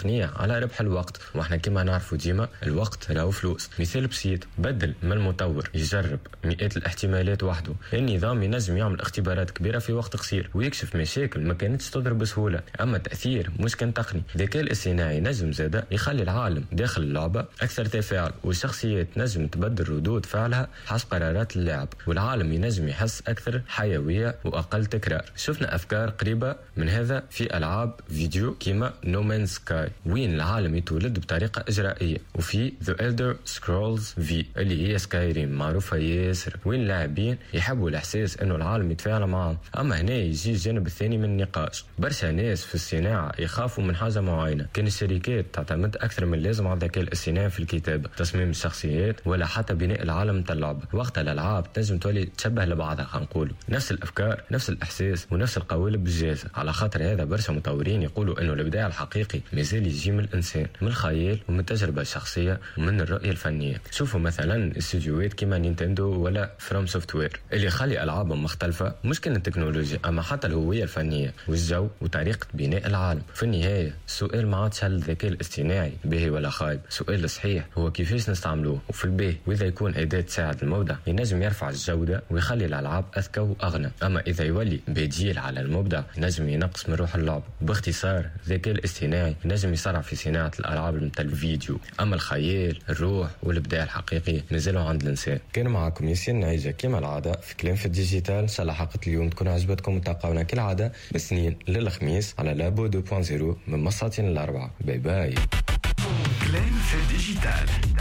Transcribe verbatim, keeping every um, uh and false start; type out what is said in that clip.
التقنية على ربح الوقت، واحنا كما نعرفوا ديما الوقت راهو فلوس. مثال بسيط، بدل ما المطور يجرب مئات الاحتمالات وحده، النظام ينجم يعمل اختبارات كبيرة في وقت قصير ويكشف مشاكل ما كانتش تضرب بسهولة. اما التأثير مش كان تقني. الذكاء الاصطناعي نجم زادا يخلي العالم داخل اللعبة أكثر تفاعل، والشخصيات نجم تبدل ردود فعلها حسب قرارات اللاعب، والعالم ينجم يحس أكثر حيوية وأقل تكرار. شفنا أفكار قريبة من هذا في ألعاب فيديو كيما No Man's Sky، وين العالم يتولد بطريقة إجرائية، وفي The Elder Scrolls V اللي هي سكايريم معروفة ياسر، وين اللاعبين يحبوا الإحساس إنه العالم يتفاعل معهم. أما هنا يجي الجانب الثاني من النقاش، برشا ناس في الصناعة يخافوا من حاجة معينة. كان الشركات تعتمد أكثر من اللازم على الذكاء الاصطناعي في الكتابة، تصميم الشخصيات، ولا حتى بناء العالم تاع اللعبة، وقت الألعاب تنجم تولي تشبه لبعضها، خلينا نقولوا نفس الأفكار نفس الإحساس ونفس القوالب بالجاهزة. على خاطر هذا برشا مطورين يقولوا إنه الإبداع الحقيقي مازال يجي من الإنسان، من الخيال ومن التجربة الشخصية ومن الرؤية الفنية. شوفوا مثلا استديوهات كيما نينتندو ولا فروم سوفتوير اللي يخلي ألعابهم مختلفة، مش كان التكنولوجيا أما حتى الهوية الفنية والجو وطريقة بناء العالم. في النهاية السؤال ما عادش هل الذكاء الاصطناعي باهي ولا خايب، السؤال الصحيح هو كيفاش نستعملوه وفي الباهي، وإذا يكون أداة تساعد المبدع ينجم يرفع الجودة ويخلي الألعاب أذكى وأغنى، أما إذا يولي بديل على المبدع ينجم ينقص من روح اللعب. باختصار الذكاء الاصطناعي ينجم يسرع في صناعة الألعاب مثل الفيديو، أما الخيال الروح والإبداع الحقيقي نزلوا عند الإنسان. كان معكم ياسين نعيجة كما العادة في كلام في الديجيتال. إن شاء الله حلقة اليوم تكون عجبتكم، وتلقاونا كالعادة بالاثنين للخميس على لابو اثنين نقطة صفر من مساطين الأربعة. باي باي. كلام في الديجيتال.